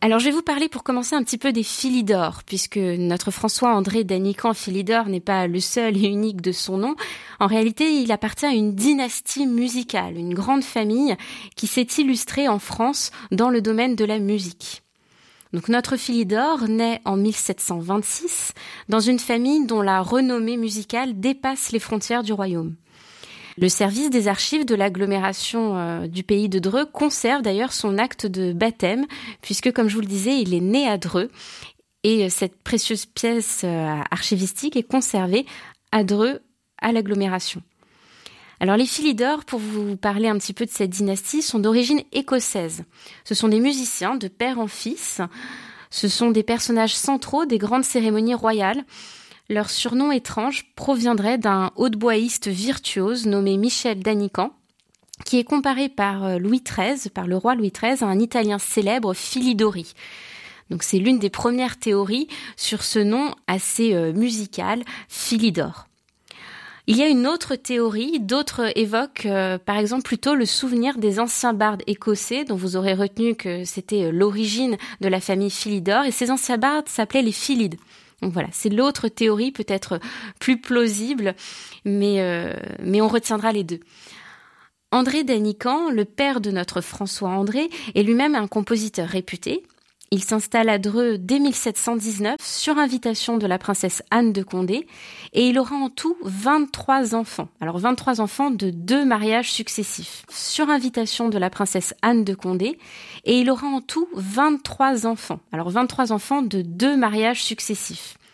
Alors, je vais vous parler pour commencer un petit peu des Philidor, puisque notre François-André d'Anican Philidor n'est pas le seul et unique de son nom. En réalité, il appartient à une dynastie musicale, une grande famille qui s'est illustrée en France dans le domaine de la musique. Donc, notre Philidor naît en 1726 dans une famille dont la renommée musicale dépasse les frontières du royaume. Le service des archives de l'agglomération du pays de Dreux conserve d'ailleurs son acte de baptême, puisque, comme je vous le disais, il est né à Dreux. Et cette précieuse pièce archivistique est conservée à Dreux, à l'agglomération. Alors, les Philidor, pour vous parler un petit peu de cette dynastie, sont d'origine écossaise. Ce sont des musiciens de père en fils. Ce sont des personnages centraux des grandes cérémonies royales. Leur surnom étrange proviendrait d'un hautboisiste virtuose nommé Michel d'Anican, qui est comparé par Louis XIII, par le roi Louis XIII, à un Italien célèbre, Philidori. Donc c'est l'une des premières théories sur ce nom assez musical, Philidor. Il y a une autre théorie, d'autres évoquent par exemple plutôt le souvenir des anciens bardes écossais, dont vous aurez retenu que c'était l'origine de la famille Philidor, et ces anciens bardes s'appelaient les Philides. Donc voilà, c'est l'autre théorie peut-être plus plausible, mais on retiendra les deux. André d'Anican, le père de notre François-André, est lui-même un compositeur réputé. Il s'installe à Dreux dès 1719 sur invitation de la princesse Anne de Condé et il aura en tout 23 enfants. Alors 23 enfants de 2 mariages successifs sur invitation de la princesse Anne de Condé et il aura en tout 23 enfants. Alors 23 enfants de 2 mariages successifs.